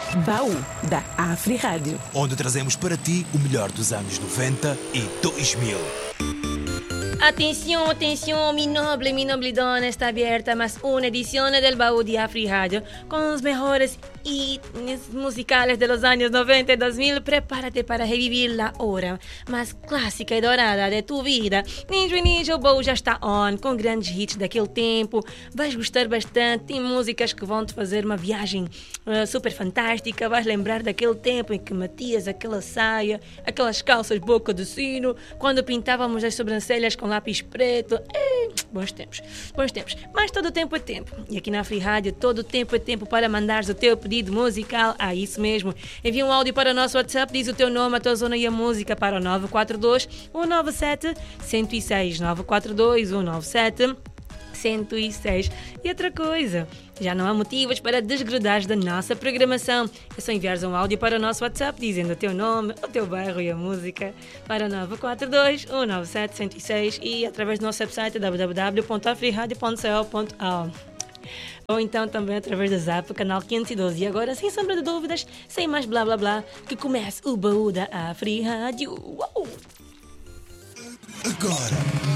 Baú da Afri Rádio, onde trazemos para ti o melhor dos anos 90 e 2000. Atención, atención, mi noble dona, está abierta más una edición del Baú de Afri Radio con los mejores hits musicales de los años 90 y 2000. Prepárate para revivir la hora más clássica e dourada de tu vida. Ninja, o Baú já está on, com grandes hits daquele tempo. Vais gostar bastante, tem músicas que vão te fazer uma viagem super fantástica. Vais lembrar daquele tempo em que metias aquela saia, aquelas calças boca de sino, quando pintávamos as sobrancelhas com lápis preto. Bons tempos. Mas todo tempo é tempo. E aqui na Afri Rádio, todo tempo é tempo para mandares o teu pedido musical. Isso mesmo. Envia um áudio para o nosso WhatsApp, diz o teu nome, a tua zona e a música para o 942-197-106. 942-197-106. E outra coisa, já não há motivos para desgrudares da nossa programação. É só enviares um áudio para o nosso WhatsApp dizendo o teu nome, o teu bairro e a música para o 942-197-106 e através do nosso website www.afriradio.co.au. Ou então também através do Zap, canal 512. E agora, sem sombra de dúvidas, sem mais blá blá blá, que comece o Baú da Afri Rádio. Uau! Agora